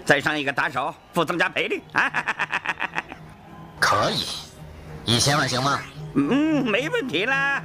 再上一个打手，附增加赔率。 可以，1000万行吗？ 没问题啦。